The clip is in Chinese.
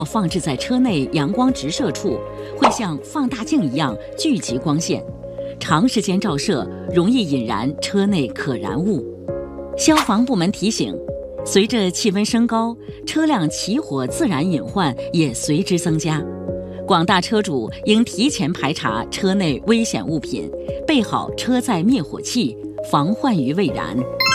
放置在车内阳光直射处，会像放大镜一样聚集光线，长时间照射容易引燃车内可燃物。消防部门提醒，随着气温升高，车辆起火自燃隐患也随之增加。广大车主应提前排查车内危险物品，备好车载灭火器，防患于未然。